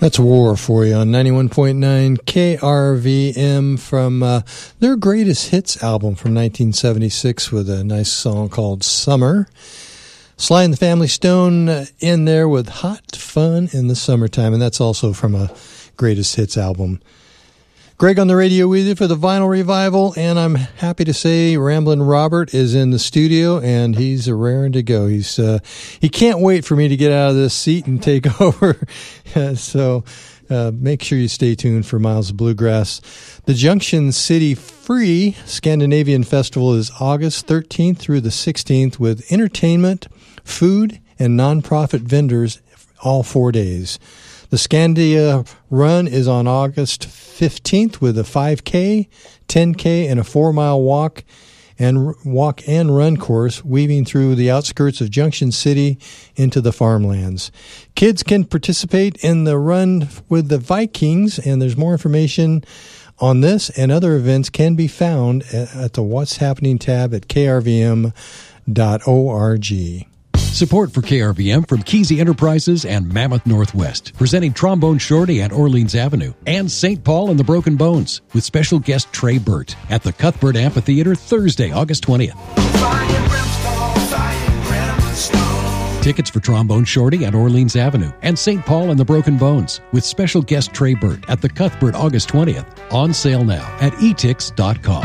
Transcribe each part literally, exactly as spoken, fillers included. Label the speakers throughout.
Speaker 1: That's War for you on ninety-one point nine K R V M from uh, their greatest hits album from nineteen seventy-six with a nice song called Summer. Sly and the Family Stone in there with Hot Fun in the Summertime, and that's also from a greatest hits album. Greg on the radio with you for the Vinyl Revival, and I'm happy to say Ramblin' Robert is in the studio, and he's a raring to go. He's uh, he can't wait for me to get out of this seat and take over. so uh, make sure you stay tuned for Miles of Bluegrass. The Junction City Free Scandinavian Festival is August thirteenth through the sixteenth with entertainment, food, and nonprofit vendors all four days. The Scandia Run is on August fifteenth with a five K, ten K, and a four-mile walk and walk and run course weaving through the outskirts of Junction City into the farmlands. Kids can participate in the run with the Vikings, and there's more information on this and other events can be found at the What's Happening tab at k r v m dot org.
Speaker 2: Support for K R V M from Kesey Enterprises and Mammoth Northwest, presenting Trombone Shorty at Orleans Avenue and Saint Paul and the Broken Bones with special guest Trey Burt at the Cuthbert Amphitheater Thursday, August twentieth. Tickets for Trombone Shorty at Orleans Avenue and Saint Paul and the Broken Bones with special guest Trey Burt at the Cuthbert August twentieth. On sale now at e tix dot com.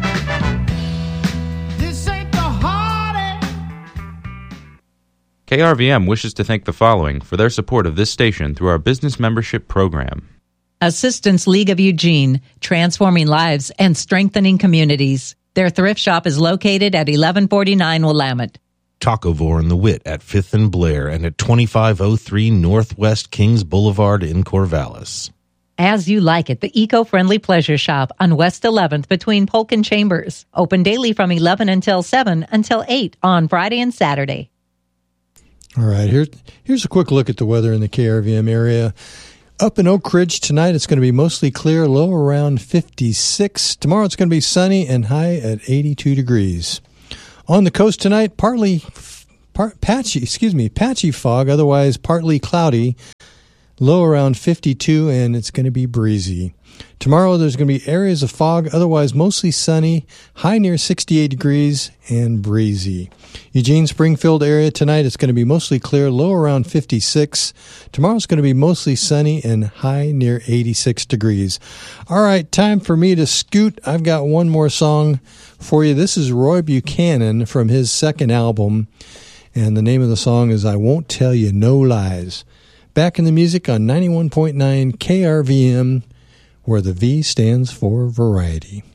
Speaker 3: K R V M wishes to thank the following for their support of this station through our business membership program.
Speaker 4: Assistance League of Eugene, transforming lives and strengthening communities. Their thrift shop is located at eleven forty-nine Willamette.
Speaker 5: Tacovore and the Wit at fifth and Blair and at twenty-five oh three Northwest Kings Boulevard in Corvallis.
Speaker 4: As You Like It, the eco-friendly pleasure shop on West eleventh between Polk and Chambers. Open daily from eleven until seven until eight on Friday and Saturday.
Speaker 1: All right, here, here's a quick look at the weather in the K R V M area. Up in Oak Ridge tonight, it's going to be mostly clear, low around fifty-six. Tomorrow it's going to be sunny and high at eighty-two degrees. On the coast tonight, partly part, patchy, excuse me, patchy fog, otherwise partly cloudy, low around fifty-two, and it's going to be breezy. Tomorrow there's going to be areas of fog, otherwise mostly sunny, high near sixty-eight degrees and breezy. Eugene Springfield area tonight, it's going to be mostly clear, low around fifty-six. Tomorrow's going to be mostly sunny and high near eighty-six degrees. All right, time for me to scoot. I've got one more song for you. This is Roy Buchanan from his second album, and the name of the song is I Won't Tell You No Lies. Back in the music on ninety-one point nine K R V M, where the V stands for variety.